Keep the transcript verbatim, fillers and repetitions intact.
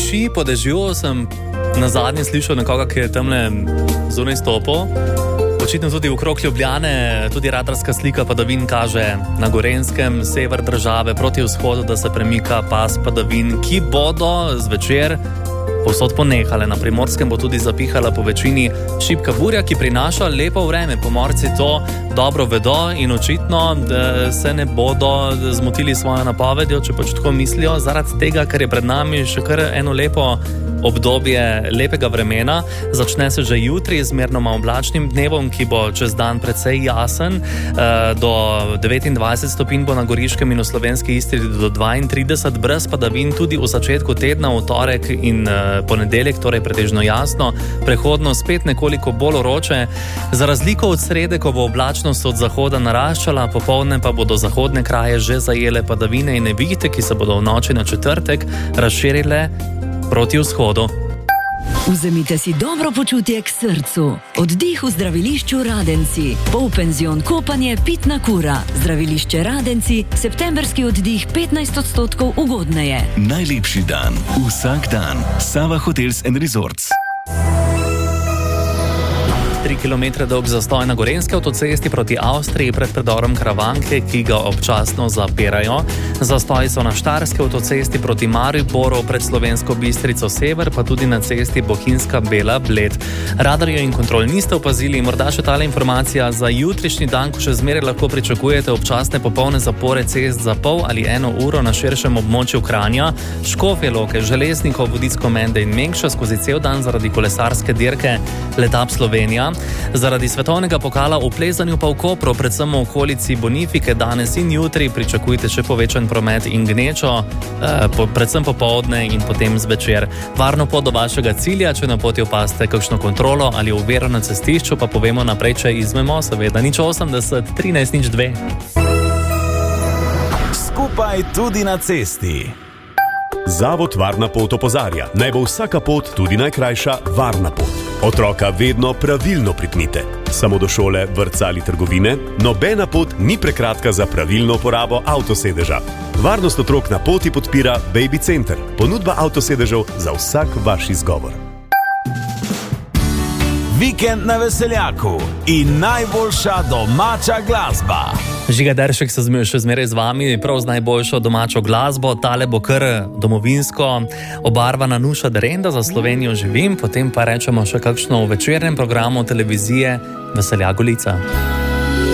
diši po dežju, sem na zadnje slišal nekoga, ki je tamle zunaj stopil. Očitno tudi okrog Ljubljane, tudi radarska slika padavin kaže na Gorenjskem, sever države proti vzhodu, da se premika pas padavin, ki bodo zvečer povsod ponehale. Na Primorskem bo tudi zapihala po večini šibka burja, ki prinaša lepo vreme. Pomorci to dobro vedo in očitno se ne bodo zmotili svojo napovedjo, če pač tako mislijo, zaradi tega, ker je pred nami še kar eno lepo obdobje lepega vremena. Začne se že jutri z zmernoma oblačnim dnevom, ki bo čez dan precej jasen. Do devetindvajset stopinj bo na Goriškem in v slovenski Istri do dvaintrideset, brez padavin tudi v začetku tedna, v torek in ponedeljek, torej pretežno jasno, prehodno spet nekoliko bolj vroče. Za razliko od srede, ko bo oblačnost od zahoda naraščala, popoldne pa bodo zahodne kraje že zajele padavine in nevihte, ki se bodo v noči na četrtek razširile proti vzhodu. Vzemite si dobro počutje k srcu. Oddih v zdravilišču Radenci. Polpenzion kopanje Pitna kura. Zdravilišče Radenci. Septemberski oddih petnajst odstotkov ugodneje. Najlepši dan. Vsak dan. Sava Hotels and Resorts. Tri kilometre dolg zastoj na Gorenjski avtocesti proti Avstriji pred predorom Karavanke, ki ga občasno zapirajo. Zastoji so na Štajerski avtocesti proti Mariboru pred Slovensko Bistrico sever, pa tudi na cesti Bohinjska Bela Bled. Radarjev in kontrol niste opazili. Morda še tale informacija za jutrišnji dan, ko še zmeraj lahko pričakujete občasne popolne zapore cest za pol ali eno uro na širšem območju Kranja, Škofje Loke, Železnikov, Vodicko Mende in Mengša skozi cel dan zaradi kolesarske dirke Letap Slovenija. Zaradi svetovnega pokala v plezanju pa v Kopru, predvsem v okolici Bonifike, danes in jutri pričakujte še povečan promet in gnečo, eh, po, predvsem popoldne in potem zvečer. Varno pot do vašega cilja, če na poti opazite kakšno kontrolo ali oviro na cestišču, pa povemo naprej, če izmemo, seveda nič osemdeset, trinajst nič dve. Skupaj tudi na cesti. Zavod Varna pot opozarja, naj bo vsaka pot, tudi najkrajša, varna pot. Otroka vedno pravilno pripnite. Samo do šole, vrtca ali trgovine, nobena pot ni prekratka za pravilno uporabo avtosedeža. Varnost otrok na poti podpira Baby Center, ponudba avtosedežev za vsak vaš izgovor. Vikend na Veseljaku in najboljša domača glasba. Žiga Deršek se še zmeraj z vami, prav z najboljšo domačo glasbo. Tale bo kar domovinsko obarvana Nuša Derenda, za Slovenijo živim, potem pa rečemo še kakšno v večernem programu televizije Veseljak Golica.